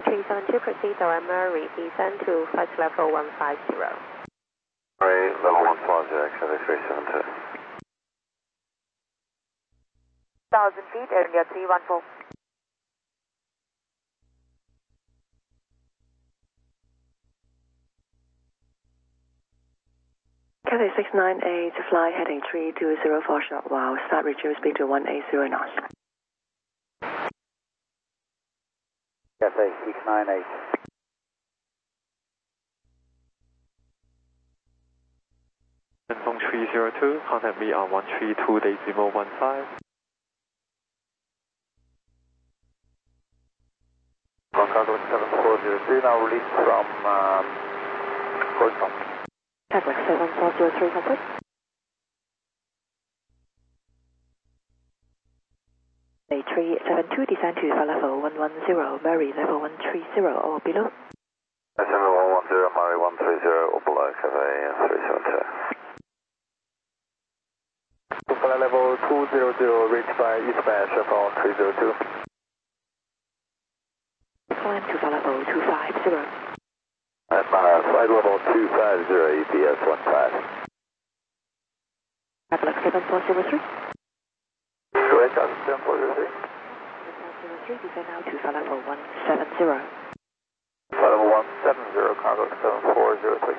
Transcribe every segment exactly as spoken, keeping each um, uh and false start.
three seven two, proceed to Murray, descend to flight level one five zero. Murray, level one five zero, Cathay three seven two. one thousand feet, India three one four. Cathay six nine eight, fly heading three two zero for short while, start reduce speed to one eighty knots. Cathay six nine eight. From three zero two, contact me on one three two decimal one five. Cargo seven four zero three, now release from um, Horizon. Cathay seven four zero three, comfort. A three seven two, descend to level one one zero, Murray level one three zero or below. December one one zero, Murray one three zero or below, Cathay three seven two. Flight level two zero zero, reached by eastbound Chevron three zero two. Climb to level two five zero. At uh, flight level two five zero, U P S one five. Outlook seven four zero three. Correct, seven four zero three. seven four zero three, descend now to level one seven zero. Flight level one seven zero, cargo seven four zero three.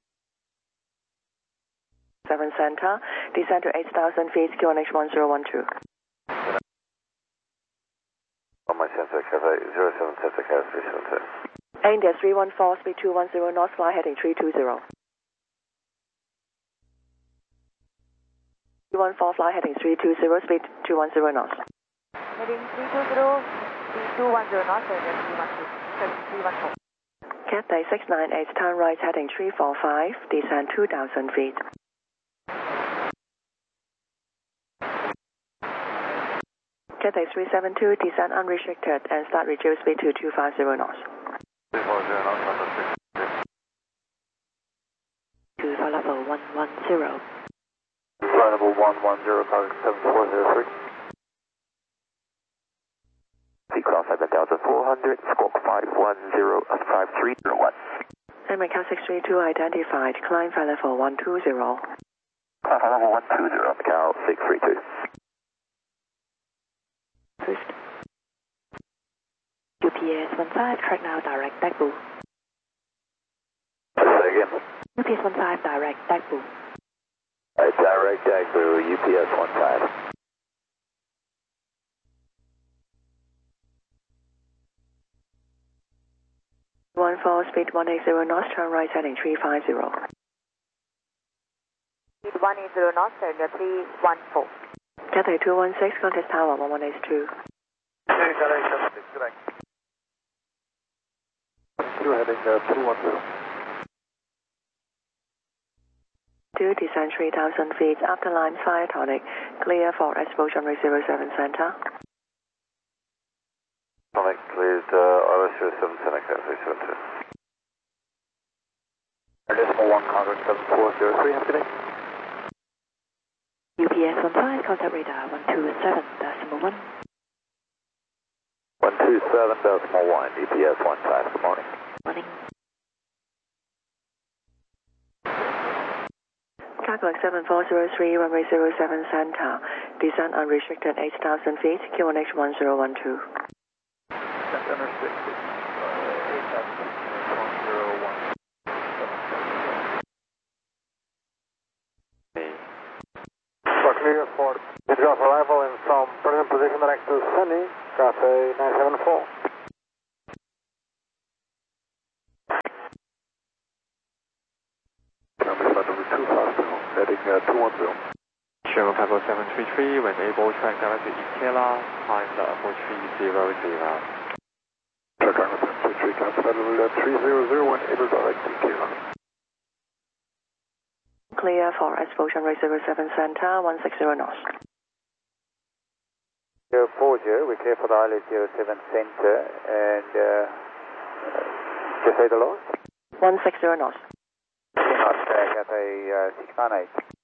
seven center, descend to eight thousand feet, Q N H one zero one two. On my sensor, Cathay zero seven Delta Cathay three seven two. India three one four, speed two one zero knots, fly heading three two zero. three one four, fly heading three two zero, speed two one zero knots. Heading three two zero, speed two one zero knots, India three one two, three one four. Cathay six nine eight, turn right heading three four five, descend two thousand feet. Cathay three seven two, descend unrestricted and start reduce speed to two five zero knots. two five zero knots, number six. To flight level one one zero. Flight level one one zero, cargo seven four zero three. Sequence seven Delta four hundred, squawk five one zero, five three zero one. American six three two identified, climb flight level one two zero. Climb flight level one two zero, Macau six three two. Swift. U P S one five, track now direct backboo. Say again. U P S one five, direct backboo. Right, direct Dagbu, U P S one five. one four, speed one eighty knots, turn right heading three five zero. Speed one eighty knots, India three one four. Cathay two one six, contact tower one one eight two. Okay, Cathay seven six, good night. Two heading uh, two one zero. two, descend three thousand feet, after line fire tonic, clear for exposure on zero seven center. Sonic cleared uh, I L S zero seven ten, Cathay three seven two. Decimal one, cargo seven four zero three, have a good day. U P S one five, contact radar one two seven, decimal one. one two seven, decimal one, U P S one five, good morning. Morning. Cargo seven four zero three, runway zero seven center, descend unrestricted eight thousand feet, Q N H one zero one two. Center six, uh, eight thousand one zero one. For clear for withdraw arrival and from present position direct to Sunny, Cathay nine seven four. Number number two hospital, heading uh, two one zero. Sherman Pebble seven three three, when able, track direct to Ikela, climb level three zero zero. Track on seven three three, climb level three zero zero, when able, direct to Ikela. Clear for exposure on zero seven center, one six zero knots. zero four zero, we clear for the I L S zero seven center, and uh, just say the loss. one six zero knots. Not uh, Cathay uh, six nine eight.